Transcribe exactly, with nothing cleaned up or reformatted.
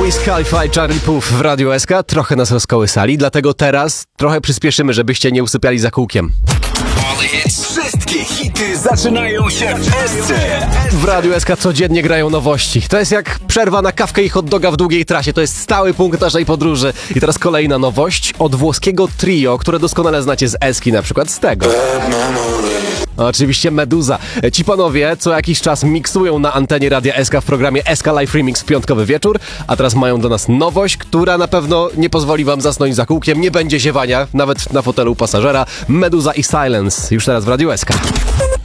Wiz Khalifa i Charlie Puth w Radiu S K. Trochę nas rozkołysali, dlatego teraz trochę przyspieszymy, żebyście nie usypiali za kółkiem. Wszystkie hity zaczynają się w S C. W Radiu S K codziennie grają nowości. To jest jak przerwa na kawkę i hot doga w długiej trasie. To jest stały punkt naszej podróży. I teraz kolejna nowość od włoskiego trio, które doskonale znacie z Eski, na przykład z tego. Oczywiście Meduza. Ci panowie co jakiś czas miksują na antenie Radia S K w programie S K Live Remix w piątkowy wieczór, a teraz mają do nas nowość, która na pewno nie pozwoli wam zasnąć za kółkiem, nie będzie ziewania, nawet na fotelu pasażera. Meduza i Silence, już teraz w Radiu S K.